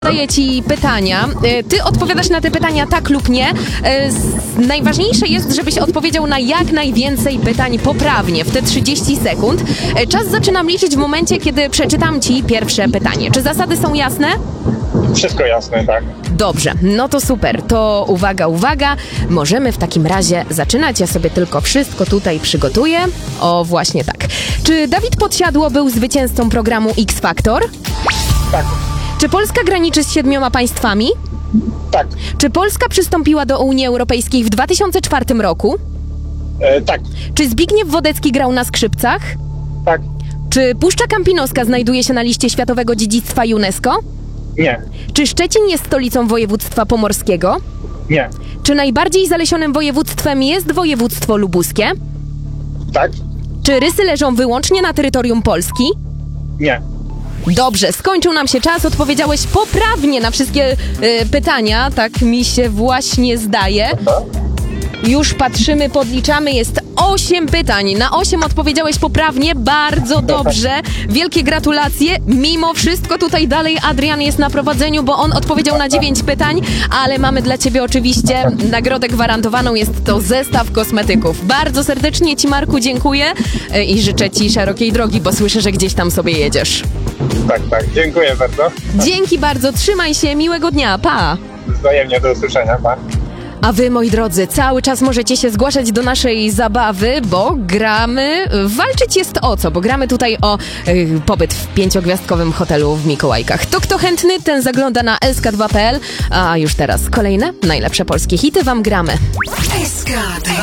Zadaję ci pytania. Ty odpowiadasz na te pytania tak lub nie. Najważniejsze jest, żebyś odpowiedział na jak najwięcej pytań poprawnie w te 30 sekund. Czas zaczynam liczyć w momencie, kiedy przeczytam ci pierwsze pytanie. Czy zasady są jasne? Wszystko jasne, tak. Dobrze, no to super. To uwaga. Możemy w takim razie zaczynać. Ja sobie tylko wszystko tutaj przygotuję. O, właśnie tak. Czy Dawid Podsiadło był zwycięzcą programu X Factor? Tak. Czy Polska graniczy z 7 państwami? Tak. Czy Polska przystąpiła do Unii Europejskiej w 2004 roku? Tak. Czy Zbigniew Wodecki grał na skrzypcach? Tak. Czy Puszcza Kampinoska znajduje się na liście Światowego Dziedzictwa UNESCO? Nie. Czy Szczecin jest stolicą województwa pomorskiego? Nie. Czy najbardziej zalesionym województwem jest województwo lubuskie? Tak. Czy rysy leżą wyłącznie na terytorium Polski? Nie. Dobrze, skończył nam się czas, odpowiedziałeś poprawnie na wszystkie pytania, tak mi się właśnie zdaje. Już patrzymy, podliczamy, jest 8 pytań. Na 8 odpowiedziałeś poprawnie, bardzo dobrze. Wielkie gratulacje. Mimo wszystko tutaj dalej Adrian jest na prowadzeniu, bo on odpowiedział na 9 pytań, ale mamy dla ciebie oczywiście nagrodę gwarantowaną, jest to zestaw kosmetyków. Bardzo serdecznie ci, Marku, dziękuję i życzę ci szerokiej drogi, bo słyszę, że gdzieś tam sobie jedziesz. Tak. Dziękuję bardzo. Dzięki bardzo, trzymaj się, miłego dnia, pa! Wzajemnie, do usłyszenia, pa. A wy, moi drodzy, cały czas możecie się zgłaszać do naszej zabawy, bo gramy, walczyć jest o co, bo gramy tutaj o pobyt w 5-gwiazdkowym hotelu w Mikołajkach. To kto chętny, ten zagląda na sk2.pl, a już teraz kolejne najlepsze polskie hity wam gramy. SK2.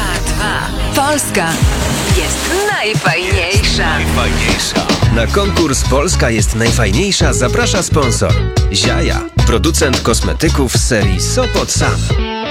Polska jest najfajniejsza. Na konkurs Polska jest najfajniejsza zaprasza sponsor Ziaja, producent kosmetyków z serii Sopot Sam.